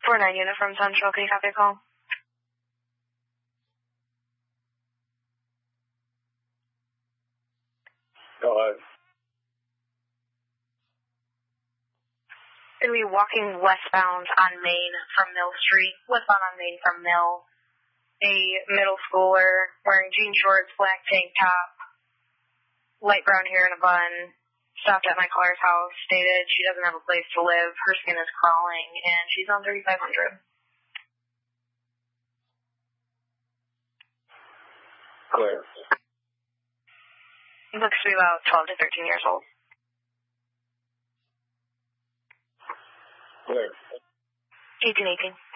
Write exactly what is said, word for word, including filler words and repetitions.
four nine unit from Central. Can you copy a call? Go ahead. Going to be walking westbound on Main from Mill Street. Westbound on Main from Mill. A middle schooler wearing jean shorts, black tank top, light brown hair in a bun, stopped at my caller's house, stated she doesn't have a place to live, her skin is crawling, and she's on thirty-five hundred. Clear. Looks to be about twelve to thirteen years old. Clear. eighteen eighteen.